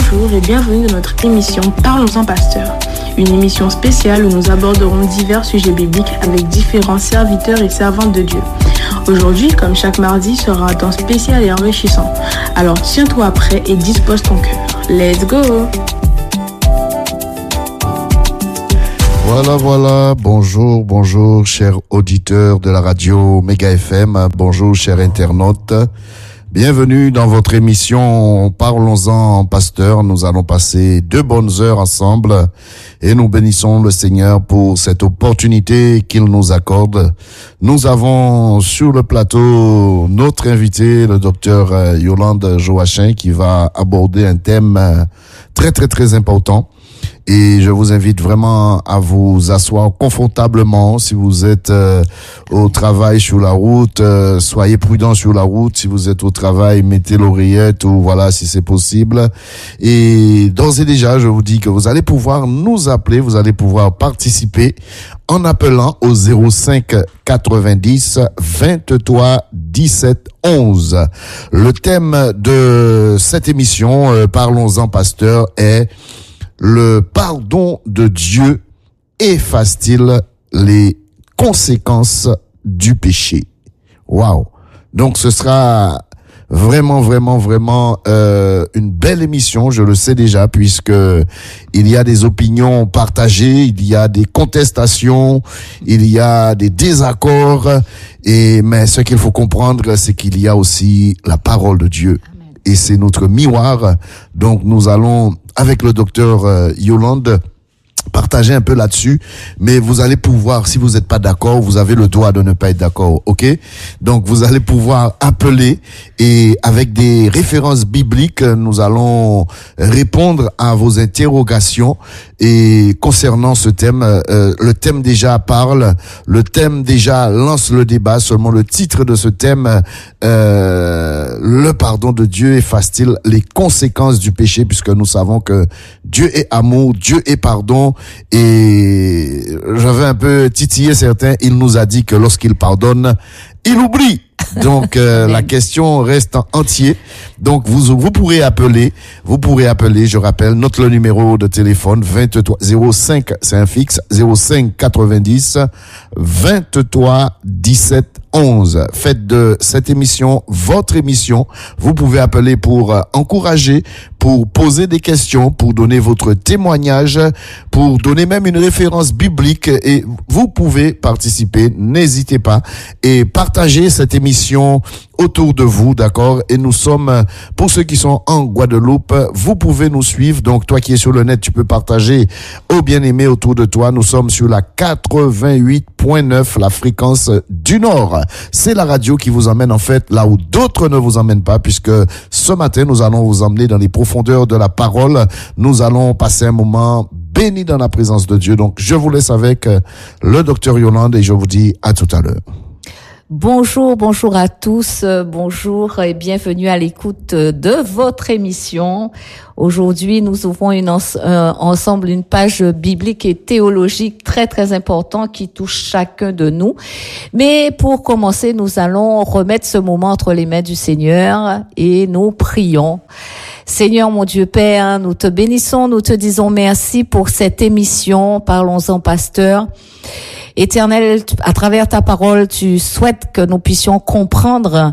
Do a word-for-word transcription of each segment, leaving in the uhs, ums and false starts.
Bonjour et bienvenue dans notre émission Parlons-en Pasteur, une émission spéciale où nous aborderons divers sujets bibliques avec différents serviteurs et servantes de Dieu. Aujourd'hui, comme chaque mardi, sera un temps spécial et enrichissant. Alors tiens-toi prêt et dispose ton cœur. Let's go! Voilà, voilà, bonjour, bonjour, chers auditeurs de la radio Méga F M, bonjour, chers internautes. Bienvenue dans votre émission Parlons-en Pasteur. Nous allons passer deux bonnes heures ensemble et nous bénissons le Seigneur pour cette opportunité qu'il nous accorde. Nous avons sur le plateau notre invité, le docteur Yolande Joachim, qui va aborder un thème très très très important. Et je vous invite vraiment à vous asseoir confortablement. Si vous êtes euh, au travail sur la route, euh, soyez prudents sur la route. Si vous êtes au travail, mettez l'oreillette ou voilà, si c'est possible. Et d'ores et déjà, je vous dis que vous allez pouvoir nous appeler, vous allez pouvoir participer en appelant au zéro cinq quatre-vingt-dix vingt-trois dix-sept onze. Le thème de cette émission, euh, Parlons-en Pasteur, est le pardon de Dieu efface-t-il les conséquences du péché? Waouh! Donc ce sera vraiment, vraiment, vraiment euh, une belle émission, je le sais déjà, puisque il y a des opinions partagées, il y a des contestations, il y a des désaccords, et mais ce qu'il faut comprendre, c'est qu'il y a aussi la parole de Dieu. Amen. Et c'est notre miroir. Donc nous allons avec le docteur euh, Yolande, partager un peu là-dessus, mais vous allez pouvoir, si vous n'êtes pas d'accord, vous avez le droit de ne pas être d'accord, ok? Donc vous allez pouvoir appeler et avec des références bibliques, nous allons répondre à vos interrogations et concernant ce thème, euh, le thème déjà parle, le thème déjà lance le débat, seulement le titre de ce thème, euh, le pardon de Dieu efface-t-il les conséquences du péché, puisque nous savons que Dieu est amour, Dieu est pardon. Et j'avais un peu titillé certains, il nous a dit que lorsqu'il pardonne, il oublie. Donc euh, la question reste en entier. Donc vous vous pourrez appeler, vous pourrez appeler, je rappelle, notre le numéro de téléphone vingt-trois zéro cinq, c'est un fixe, zéro cinq quatre-vingt-dix vingt-trois dix-sept onze. Faites de cette émission votre émission. Vous pouvez appeler pour euh, encourager, pour poser des questions, pour donner votre témoignage, pour donner même une référence biblique, et vous pouvez participer, n'hésitez pas, et partager cette émission autour de vous, d'accord? Et nous sommes, pour ceux qui sont en Guadeloupe, vous pouvez nous suivre. Donc, toi qui es sur le net, tu peux partager au bien-aimé autour de toi. Nous sommes sur la quatre-vingt-huit point neuf, la fréquence du Nord. C'est la radio qui vous emmène, en fait, là où d'autres ne vous emmènent pas, puisque ce matin, nous allons vous emmener dans les profondeurs de la parole. Nous allons passer un moment béni dans la présence de Dieu. Donc, je vous laisse avec le docteur Yolande et je vous dis à tout à l'heure. Bonjour, bonjour à tous, bonjour et bienvenue à l'écoute de votre émission. Aujourd'hui, nous ouvrons une, euh, ensemble une page biblique et théologique très très importante qui touche chacun de nous. Mais pour commencer, nous allons remettre ce moment entre les mains du Seigneur et nous prions. Seigneur, mon Dieu Père, nous te bénissons, nous te disons merci pour cette émission. Parlons-en, pasteur. Éternel, à travers ta parole, tu souhaites que nous puissions comprendre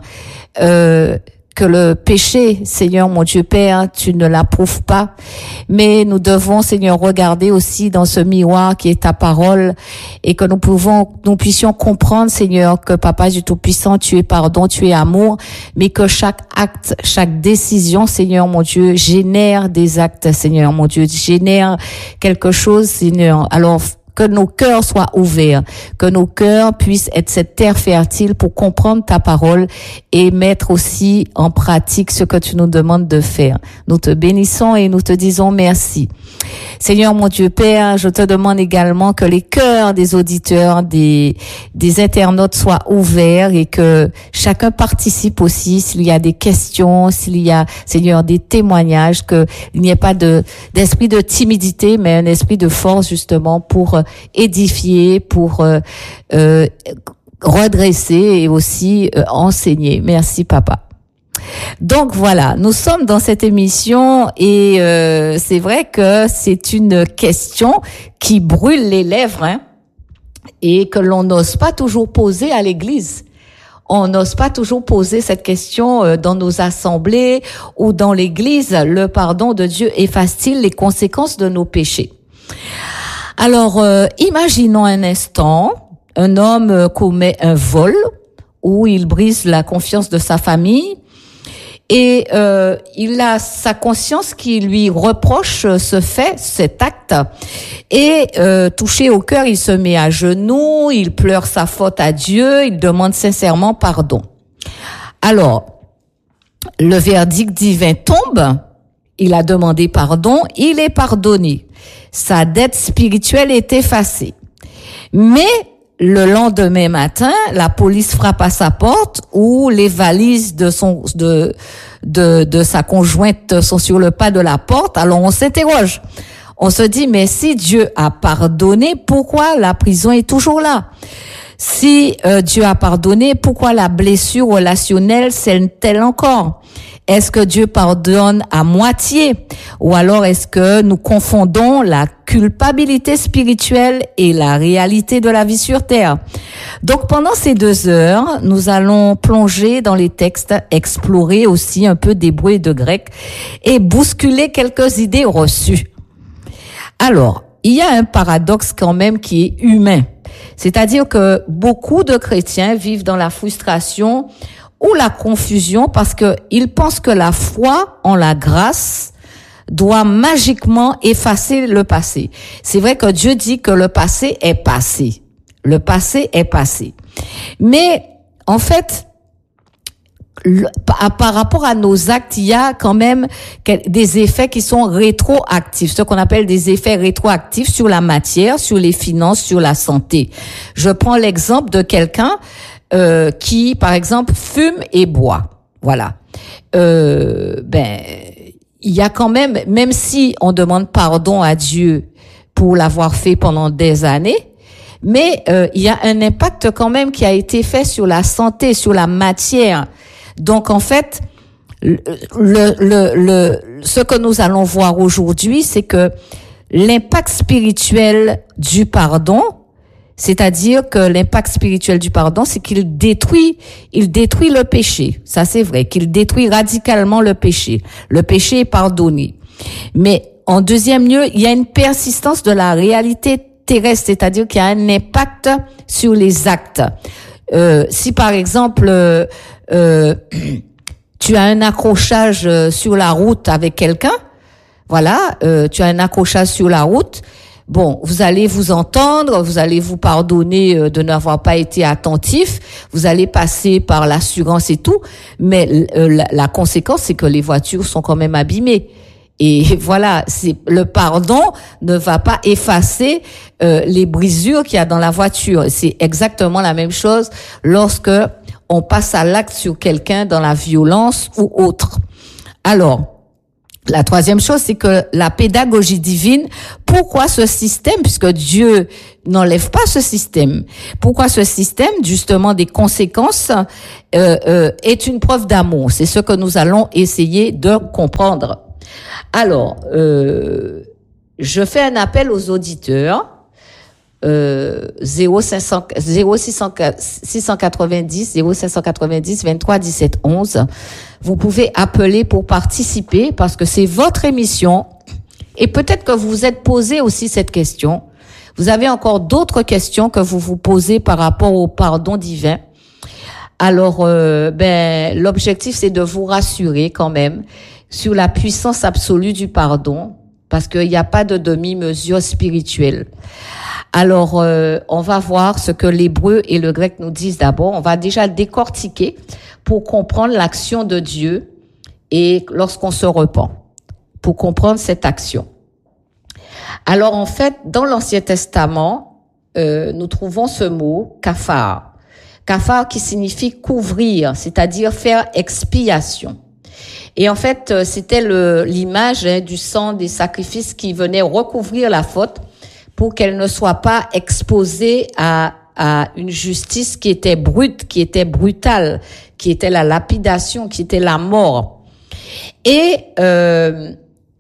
euh, que le péché, Seigneur, mon Dieu Père, tu ne l'approuves pas. Mais nous devons, Seigneur, regarder aussi dans ce miroir qui est ta parole et que nous pouvons, nous puissions comprendre, Seigneur, que Papa du Tout-Puissant, tu es pardon, tu es amour, mais que chaque acte, chaque décision, Seigneur, mon Dieu, génère des actes, Seigneur, mon Dieu, génère quelque chose, Seigneur. Alors, que nos cœurs soient ouverts, que nos cœurs puissent être cette terre fertile pour comprendre ta parole et mettre aussi en pratique ce que tu nous demandes de faire. Nous te bénissons et nous te disons merci. Seigneur, mon Dieu Père, je te demande également que les cœurs des auditeurs, des, des internautes soient ouverts et que chacun participe aussi s'il y a des questions, s'il y a, Seigneur, des témoignages, qu'il n'y ait pas de, d'esprit de timidité, mais un esprit de force justement pour édifier, pour euh, euh, redresser et aussi euh, enseigner. Merci, Papa. Donc voilà, nous sommes dans cette émission et euh, c'est vrai que c'est une question qui brûle les lèvres, hein, et que l'on n'ose pas toujours poser à l'église. On n'ose pas toujours poser cette question dans nos assemblées ou dans l'église. Le pardon de Dieu efface-t-il les conséquences de nos péchés? Alors, euh, imaginons un instant, un homme commet un vol où il brise la confiance de sa famille et euh, il a sa conscience qui lui reproche ce fait, cet acte. Et euh, touché au cœur, il se met à genoux, il pleure sa faute à Dieu, il demande sincèrement pardon. Alors, le verdict divin tombe, il a demandé pardon, il est pardonné. Sa dette spirituelle est effacée. Mais le lendemain matin, la police frappe à sa porte où les valises de son de de de sa conjointe sont sur le pas de la porte. Alors on s'interroge. On se dit mais si Dieu a pardonné, pourquoi la prison est toujours là? Si euh, Dieu a pardonné, pourquoi la blessure relationnelle saigne-t-elle encore? Est-ce que Dieu pardonne à moitié? Ou alors est-ce que nous confondons la culpabilité spirituelle et la réalité de la vie sur terre? Donc pendant ces deux heures, nous allons plonger dans les textes, explorer aussi un peu d'hébreu et de grec et bousculer quelques idées reçues. Alors, il y a un paradoxe quand même qui est humain. C'est-à-dire que beaucoup de chrétiens vivent dans la frustration ou la confusion parce que ils pensent que la foi en la grâce doit magiquement effacer le passé. C'est vrai que Dieu dit que le passé est passé. Le passé est passé. Mais, en fait, le, par, par rapport à nos actes, il y a quand même des effets qui sont rétroactifs, ce qu'on appelle des effets rétroactifs sur la matière, sur les finances, sur la santé. Je prends l'exemple de quelqu'un Euh, qui, par exemple, fume et boit. Voilà. Euh, ben, il y a quand même, même si on demande pardon à Dieu pour l'avoir fait pendant des années, mais euh, il y a un impact quand même qui a été fait sur la santé, sur la matière. Donc, en fait, le, le, le, le ce que nous allons voir aujourd'hui, c'est que l'impact spirituel du pardon, c'est-à-dire que l'impact spirituel du pardon, c'est qu'il détruit, il détruit le péché. Ça, c'est vrai, qu'il détruit radicalement le péché. Le péché est pardonné. Mais en deuxième lieu, il y a une persistance de la réalité terrestre, c'est-à-dire qu'il y a un impact sur les actes. Euh, si par exemple, euh, euh, tu as un accrochage sur la route avec quelqu'un, voilà, euh, tu as un accrochage sur la route. Bon, vous allez vous entendre, vous allez vous pardonner de n'avoir pas été attentif, vous allez passer par l'assurance et tout, mais euh, la, la conséquence, c'est que les voitures sont quand même abîmées. Et voilà, c'est le pardon ne va pas effacer euh, les brisures qu'il y a dans la voiture. C'est exactement la même chose lorsque on passe à l'acte sur quelqu'un dans la violence ou autre. Alors, la troisième chose, c'est que la pédagogie divine, pourquoi ce système, puisque Dieu n'enlève pas ce système, pourquoi ce système, justement, des conséquences, euh, euh, est une preuve d'amour? C'est ce que nous allons essayer de comprendre. Alors, euh, je fais un appel aux auditeurs. Euh, zéro cinq cents, zéro six cent quatre-vingt-dix, zéro cinq cent quatre-vingt-dix, vingt-trois, dix-sept, onze. Vous pouvez appeler pour participer parce que c'est votre émission et peut-être que vous vous êtes posé aussi cette question. Vous avez encore d'autres questions que vous vous posez par rapport au pardon divin. Alors, euh, ben, l'objectif c'est de vous rassurer quand même sur la puissance absolue du pardon parce qu'il n'y a pas de demi-mesure spirituelle. Alors, euh, on va voir ce que l'hébreu et le grec nous disent d'abord. On va déjà décortiquer pour comprendre l'action de Dieu et lorsqu'on se repent, pour comprendre cette action. Alors, en fait, dans l'Ancien Testament, euh, nous trouvons ce mot, kafar. Kafar qui signifie couvrir, c'est-à-dire faire expiation. Et en fait, c'était le, l'image hein, du sang des sacrifices qui venait recouvrir la faute pour qu'elle ne soit pas exposée à, à une justice qui était brute, qui était brutale, qui était la lapidation, qui était la mort. Et euh,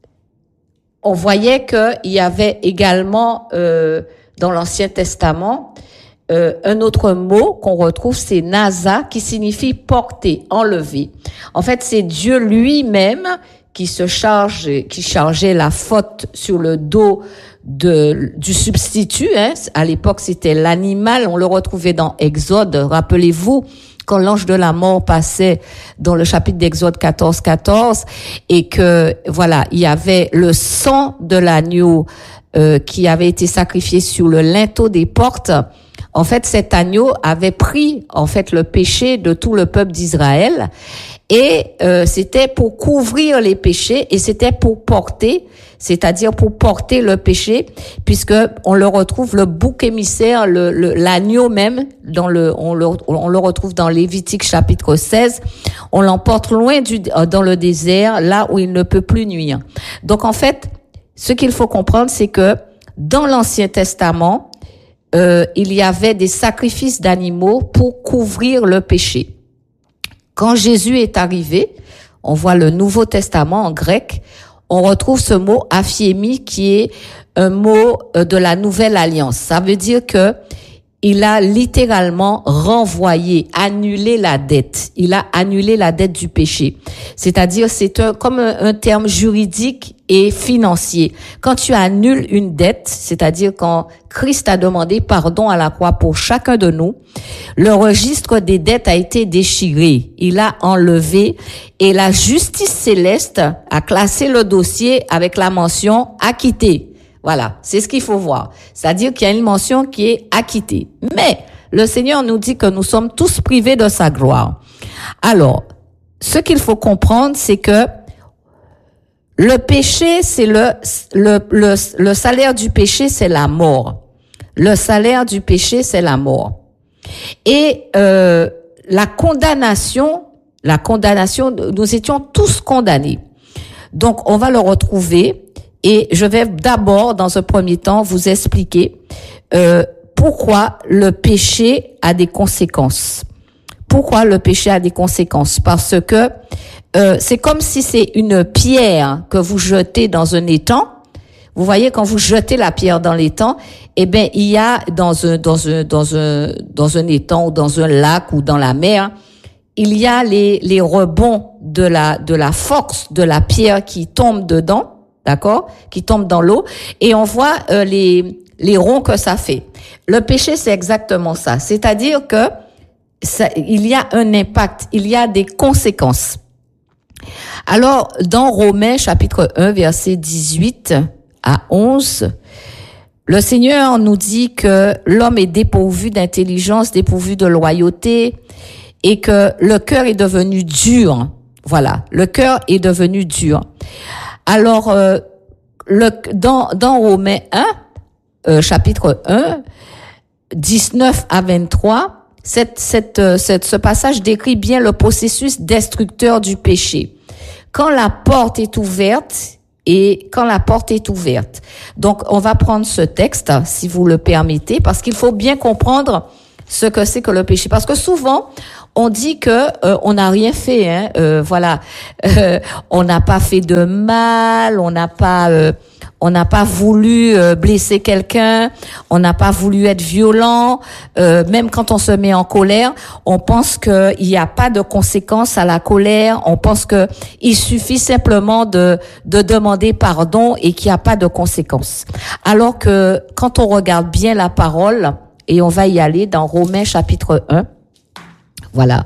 on voyait qu'il y avait également euh, dans l'Ancien Testament euh, un autre mot qu'on retrouve, c'est nasa, qui signifie porter, enlever. En fait, c'est Dieu lui-même qui se charge, qui chargeait la faute sur le dos de du substitut. Hein. À l'époque, c'était l'animal. On le retrouvait dans Exode. Rappelez-vous, quand l'ange de la mort passait dans le chapitre d'Exode quatorze, quatorze, et que, voilà, il y avait le sang de l'agneau euh, qui avait été sacrifié sur le linteau des portes. En fait, cet agneau avait pris, en fait, le péché de tout le peuple d'Israël, et euh, c'était pour couvrir les péchés, et c'était pour porter, c'est-à-dire pour porter le péché, puisque on le retrouve, le bouc émissaire, le, le l'agneau même, dans le, on le, on le retrouve dans Lévitique chapitre seize, on l'emporte loin du, dans le désert, là où il ne peut plus nuire. Donc en fait, ce qu'il faut comprendre, c'est que dans l'Ancien Testament, euh, il y avait des sacrifices d'animaux pour couvrir le péché. Quand Jésus est arrivé, on voit le Nouveau Testament en grec, on retrouve ce mot aphiémie qui est un mot de la Nouvelle Alliance. Ça veut dire que il a littéralement renvoyé, annulé la dette. Il a annulé la dette du péché. C'est-à-dire, c'est un, comme un, un terme juridique et financier. Quand tu annules une dette, c'est-à-dire quand Christ a demandé pardon à la croix pour chacun de nous, le registre des dettes a été déchiré. Il a enlevé et la justice céleste a classé le dossier avec la mention acquitté. Voilà, c'est ce qu'il faut voir. C'est-à-dire qu'il y a une mention qui est acquittée. Mais le Seigneur nous dit que nous sommes tous privés de sa gloire. Alors, ce qu'il faut comprendre, c'est que le péché, c'est le, le, le, le salaire du péché, c'est la mort. Le salaire du péché, c'est la mort. Et euh, la condamnation, la condamnation, nous étions tous condamnés. Donc, on va le retrouver. Et je vais d'abord, dans un premier temps, vous expliquer euh, pourquoi le péché a des conséquences. Pourquoi le péché a des conséquences? Parce que euh, c'est comme si c'est une pierre que vous jetez dans un étang. Vous voyez, quand vous jetez la pierre dans l'étang, eh ben il y a dans un dans un dans un dans un étang ou dans un lac ou dans la mer, il y a les les rebonds de la de la force de la pierre qui tombe dedans. D'accord, qui tombe dans l'eau, et on voit euh, les les ronds que ça fait. Le péché, c'est exactement ça. C'est-à-dire que ça, il y a un impact, il y a des conséquences. Alors, dans Romains chapitre un, verset dix-huit à onze, le Seigneur nous dit que l'homme est dépourvu d'intelligence, dépourvu de loyauté, et que le cœur est devenu dur. Voilà, le cœur est devenu dur. Alors, euh, le, dans, dans Romains un, euh, chapitre un, dix-neuf à vingt-trois, cette, cette, cette, ce passage décrit bien le processus destructeur du péché. Quand la porte est ouverte, et quand la porte est ouverte. Donc, on va prendre ce texte, si vous le permettez, parce qu'il faut bien comprendre ce que c'est que le péché. Parce que souvent, on dit que euh, on n'a rien fait, hein, euh, voilà, euh, on n'a pas fait de mal, on n'a pas, euh, on n'a pas voulu euh, blesser quelqu'un, on n'a pas voulu être violent. Euh, même quand on se met en colère, on pense que il n'y a pas de conséquences à la colère. On pense que il suffit simplement de de demander pardon et qu'il n'y a pas de conséquences. Alors que quand on regarde bien la parole, et on va y aller dans Romains chapitre un. Voilà.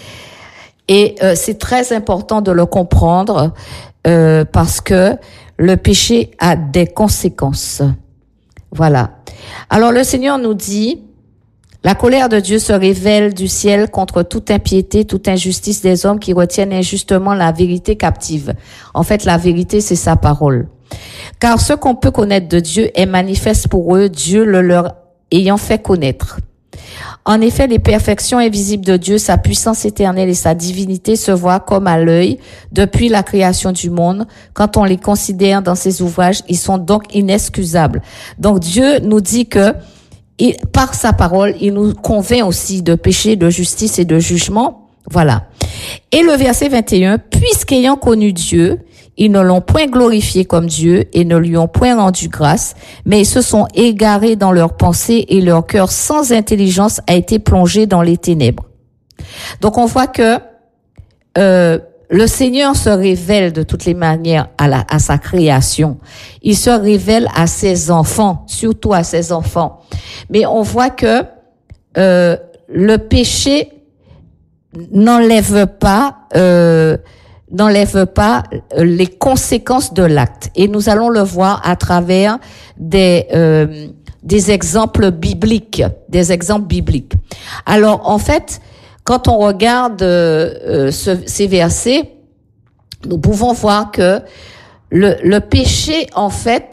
Et euh, c'est très important de le comprendre euh, parce que le péché a des conséquences. Voilà. Alors le Seigneur nous dit, la colère de Dieu se révèle du ciel contre toute impiété, toute injustice des hommes qui retiennent injustement la vérité captive. En fait, la vérité, c'est sa parole. Car ce qu'on peut connaître de Dieu est manifeste pour eux, Dieu le leur ayant fait connaître. En effet, les perfections invisibles de Dieu, sa puissance éternelle et sa divinité se voient comme à l'œil depuis la création du monde. Quand on les considère dans ses ouvrages, ils sont donc inexcusables. Donc Dieu nous dit que Et par sa parole, il nous convainc aussi de péché, de justice et de jugement. Voilà. Et le verset vingt et un, puisqu'ayant connu Dieu, ils ne l'ont point glorifié comme Dieu et ne lui ont point rendu grâce, mais ils se sont égarés dans leurs pensées et leur cœur sans intelligence a été plongé dans les ténèbres. Donc on voit que euh, le Seigneur se révèle de toutes les manières à, la, à sa création. Il se révèle à ses enfants, surtout à ses enfants. Mais on voit que euh, le péché n'enlève pas, euh, n'enlève pas les conséquences de l'acte. Et nous allons le voir à travers des euh, des exemples bibliques, des exemples bibliques. Alors en fait, quand on regarde euh, ce, ces versets, nous pouvons voir que le, le péché, en fait,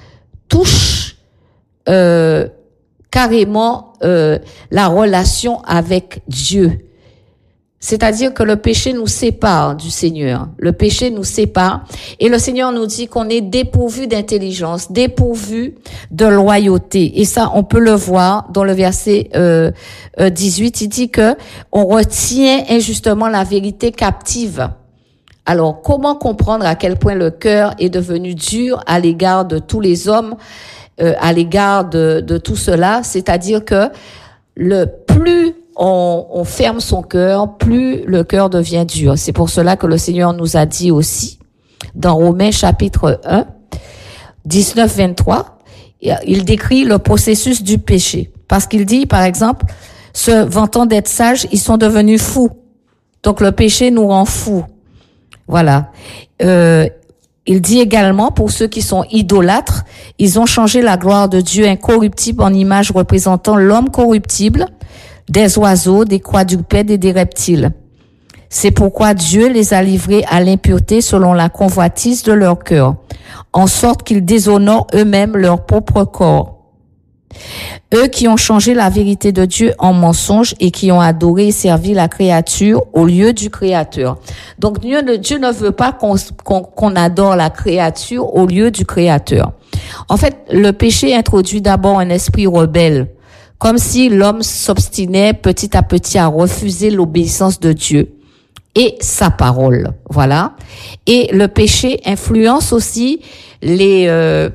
touche euh, carrément euh, la relation avec Dieu. C'est-à-dire que le péché nous sépare du Seigneur. Le péché nous sépare. Et le Seigneur nous dit qu'on est dépourvu d'intelligence, dépourvu de loyauté. Et ça, on peut le voir dans le verset euh, euh, dix-huit. Il dit que on retient injustement la vérité captive. Alors, comment comprendre à quel point le cœur est devenu dur à l'égard de tous les hommes, euh, à l'égard de, de tout cela? C'est-à-dire que le plus On, on ferme son cœur, plus le cœur devient dur. C'est pour cela que le Seigneur nous a dit aussi, dans Romains chapitre un, dix-neuf vingt-trois, il décrit le processus du péché. Parce qu'il dit, par exemple, se vantant d'être sages, ils sont devenus fous. Donc le péché nous rend fous. Voilà. Euh, il dit également, pour ceux qui sont idolâtres, ils ont changé la gloire de Dieu incorruptible en image représentant l'homme corruptible, des oiseaux, des quadrupèdes et des reptiles. C'est pourquoi Dieu les a livrés à l'impureté selon la convoitise de leur cœur, en sorte qu'ils déshonorent eux-mêmes leur propre corps. Eux qui ont changé la vérité de Dieu en mensonge et qui ont adoré et servi la créature au lieu du Créateur. Donc Dieu ne, Dieu ne veut pas qu'on, qu'on, qu'on adore la créature au lieu du Créateur. En fait, le péché introduit d'abord un esprit rebelle, comme si l'homme s'obstinait petit à petit à refuser l'obéissance de Dieu et sa parole. Voilà. Et le péché influence aussi les euh,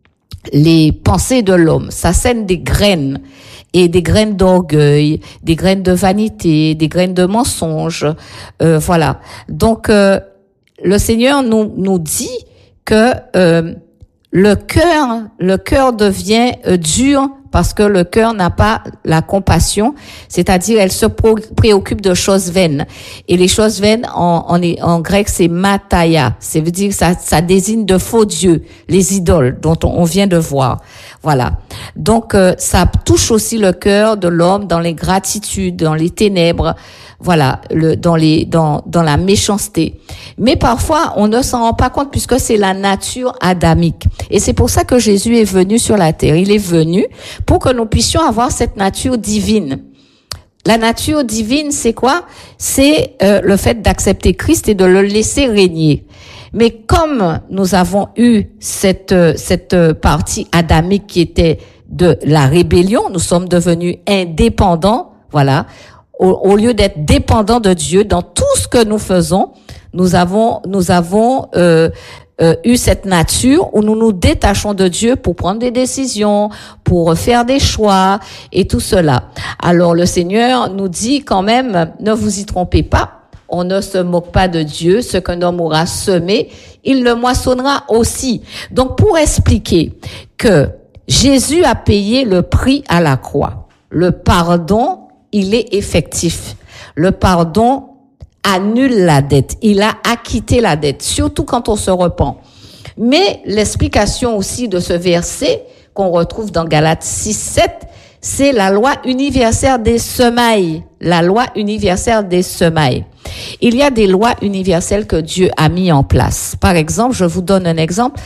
les pensées de l'homme. Ça sème des graines, et des graines d'orgueil, des graines de vanité, des graines de mensonge. Euh, voilà. Donc euh, le Seigneur nous nous dit que euh, le cœur le cœur devient euh, dur, parce que le cœur n'a pas la compassion, c'est-à-dire elle se préoccupe de choses vaines. Et les choses vaines, en, en, en grec, c'est mataya. Ça veut dire que ça, ça désigne de faux dieux, les idoles dont on, on vient de voir. Voilà. Donc, euh, ça touche aussi le cœur de l'homme dans les gratitudes, dans les ténèbres, voilà, le, dans les, dans, dans la méchanceté. Mais parfois, on ne s'en rend pas compte puisque c'est la nature adamique. Et c'est pour ça que Jésus est venu sur la terre. Il est venu pour que nous puissions avoir cette nature divine. La nature divine, c'est quoi? C'est euh, le fait d'accepter Christ et de le laisser régner. Mais comme nous avons eu cette euh, cette partie adamique qui était de la rébellion, nous sommes devenus indépendants, voilà. Au, au lieu d'être dépendants de Dieu dans tout ce que nous faisons, nous avons nous avons euh, Euh, eu cette nature où nous nous détachons de Dieu pour prendre des décisions, pour faire des choix et tout cela. Alors le Seigneur nous dit quand même, ne vous y trompez pas, on ne se moque pas de Dieu, ce qu'un homme aura semé, il le moissonnera aussi. Donc pour expliquer que Jésus a payé le prix à la croix, le pardon, il est effectif. Le pardon annule la dette. Il a acquitté la dette, surtout quand on se repent. Mais l'explication aussi de ce verset qu'on retrouve dans Galates six sept, c'est la loi universelle des semailles. La loi universelle des semailles. Il y a des lois universelles que Dieu a mis en place. Par exemple, je vous donne un exemple.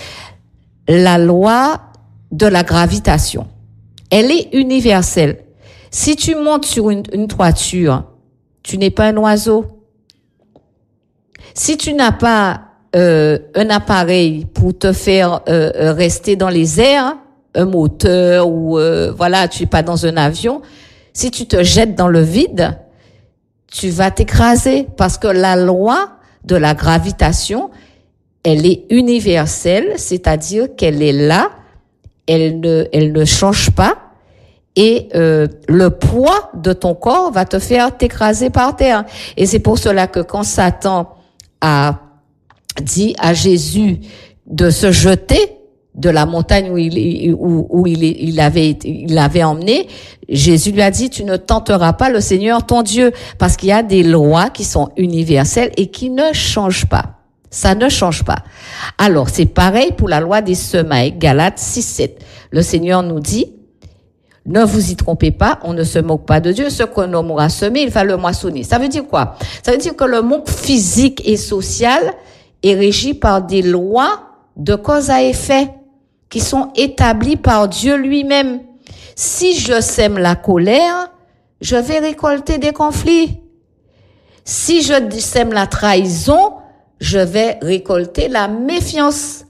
La loi de la gravitation. Elle est universelle. Si tu montes sur une, une toiture, tu n'es pas un oiseau. Si tu n'as pas euh, un appareil pour te faire euh, rester dans les airs, un moteur ou euh, voilà, tu es pas dans un avion, si tu te jettes dans le vide, tu vas t'écraser parce que la loi de la gravitation, elle est universelle, c'est-à-dire qu'elle est là, elle ne, elle ne change pas et euh, le poids de ton corps va te faire t'écraser par terre. Et c'est pour cela que quand Satan a dit à Jésus de se jeter de la montagne où il, où, où il, il avait, il l'avait emmené, Jésus lui a dit, tu ne tenteras pas le Seigneur ton Dieu, parce qu'il y a des lois qui sont universelles et qui ne changent pas. Ça ne change pas. Alors, c'est pareil pour la loi des semailles, Galates six sept. Le Seigneur nous dit, ne vous y trompez pas, on ne se moque pas de Dieu. Ce qu'un homme aura semé, il va le moissonner. Ça veut dire quoi? Ça veut dire que le monde physique et social est régi par des lois de cause à effet qui sont établies par Dieu lui-même. Si je sème la colère, je vais récolter des conflits. Si je sème la trahison, je vais récolter la méfiance.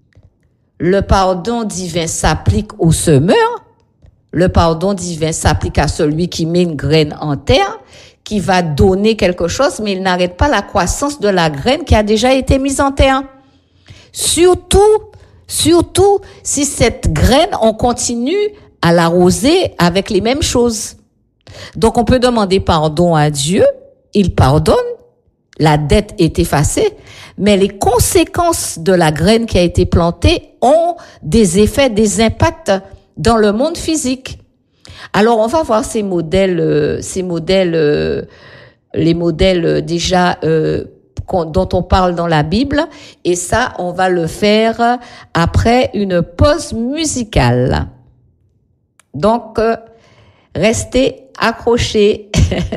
Le pardon divin s'applique au semeur. Le pardon divin s'applique à celui qui met une graine en terre, qui va donner quelque chose, mais il n'arrête pas la croissance de la graine qui a déjà été mise en terre. Surtout, surtout si cette graine, on continue à l'arroser avec les mêmes choses. Donc, on peut demander pardon à Dieu, il pardonne, la dette est effacée, mais les conséquences de la graine qui a été plantée ont des effets, des impacts dans le monde physique. Alors, on va voir ces modèles, euh, ces modèles, euh, les modèles euh, déjà euh, dont on parle dans la Bible, et ça, on va le faire après une pause musicale. Donc, euh, restez accrochés.